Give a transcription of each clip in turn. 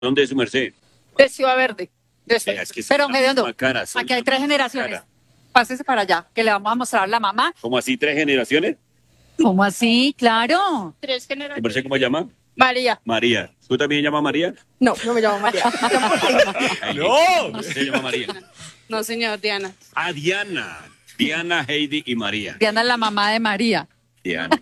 ¿Dónde es su merced? De Ciudad Verde. Es que Pero son la Gediondo, misma cara, son aquí hay la 3 misma generaciones. cara. Pásese para allá, que le vamos a mostrar a la mamá. ¿Cómo así 3 generaciones? ¿Cómo así? Claro. 3 ¿Su generaciones. merced cómo llama? María. María. ¿Tú también llamas María? No, no me llamo María. ¡No! Se llama María. No, señor, Diana. Ah, Diana. Diana, Heidi y María. Diana es la mamá de María. Diana.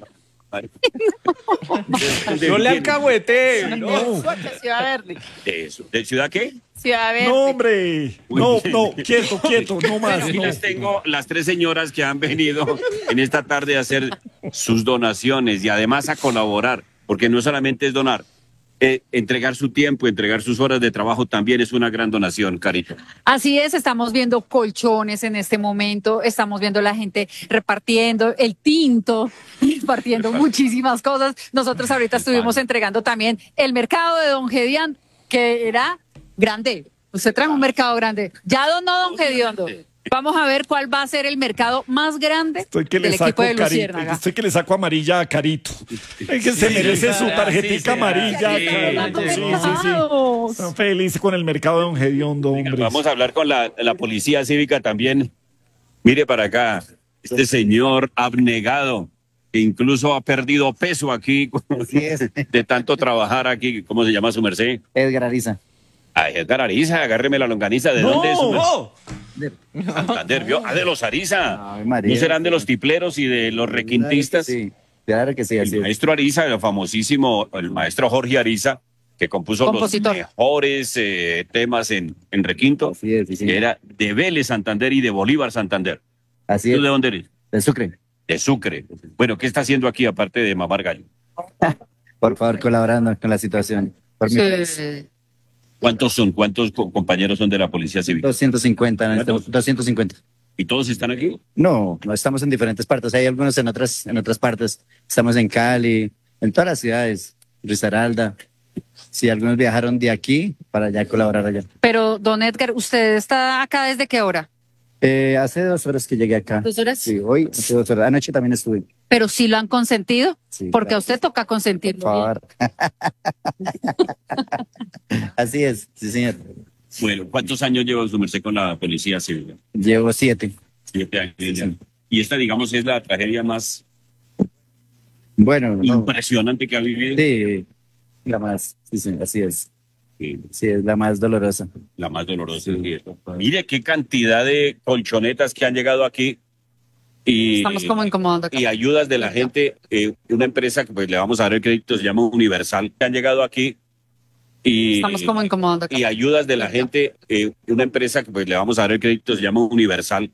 No le alcahuete. No. Ciudad Verde. Eso. ¿De ciudad qué? Ciudad Verde. No, hombre. No, no, quieto, no más. Aquí No. las tengo las 3 señoras que han venido en esta tarde a hacer sus donaciones y además a colaborar, porque no solamente es donar, entregar su tiempo, entregar sus horas de trabajo también es una gran donación, Carito. Así es, estamos viendo colchones en este momento, estamos viendo la gente repartiendo el tinto, repartiendo muchísimas cosas. Nosotros ahorita estuvimos entregando también el mercado de Don Gedián, que era grande. Usted trajo un mercado grande. Ya donó Don Gediondo. Vamos a ver cuál va a ser el mercado más grande Estoy que del le equipo saco de carito, Luciérnaga. estoy que le saco amarilla a Carito. Es que se merece su tarjetica amarilla, Sí, Carito. Sí, sí, sí. Mercados. Están felices con el mercado de Don Gediondo, hombre. Vamos a hablar con la policía cívica también. Mire para acá, este señor abnegado, que incluso ha perdido peso aquí Así es. de tanto trabajar aquí. ¿Cómo se llama su merced? Edgar Ariza. Ay, Edgar Ariza, agárreme la longaniza. ¿De dónde es su merced? No. Santander, ¿vio? Ah, de los Ariza. Ay, María. ¿No serán de los tipleros y de los requintistas? Sí, claro que sí, El así es. maestro Ariza, el famosísimo, el maestro Jorge Ariza, que compuso Compositor. los mejores temas en requinto, Así es, sí, sí. que era de Vélez Santander y de Bolívar Santander. Así ¿Tú es. de dónde eres? De Sucre. De Sucre. Bueno, ¿qué está haciendo aquí aparte de mamar gallo? Por favor, colaborando con la situación. Por mi Sí. ¿Cuántos son? ¿Cuántos compañeros son de la Policía Cívica? 250, en este- 250. ¿Y todos están aquí? No, no estamos en diferentes partes. Hay algunos en otras partes. Estamos en Cali, en todas las ciudades. Risaralda. Sí, algunos viajaron de aquí para allá colaborar allá. Pero, don Edgar, ¿usted está acá desde qué hora? Hace 2 horas que llegué acá. 2 horas. Sí, hoy hace 2 horas. Anoche también estuve. Pero sí lo han consentido, Sí, porque a claro. usted toca Por consentirlo. favor. Así es, sí, señor. Bueno, ¿cuántos años lleva su merced con la Policía Cívica? Llevo 7. 7 años. ya. Sí. Y esta, digamos, es la tragedia más Bueno, no, impresionante que ha vivido. sí, la más, sí, sí, así es. Sí, Sí, es la más dolorosa. la más dolorosa. Sí. Sí. Mire qué cantidad de colchonetas que han llegado aquí y, Estamos como incomodando acá. y ayudas de la gente. Una empresa que pues le vamos a dar el crédito, se llama Universal, que han llegado aquí y, Estamos como incomodando acá. y ayudas de la gente. Una empresa que pues le vamos a dar el crédito, se llama Universal,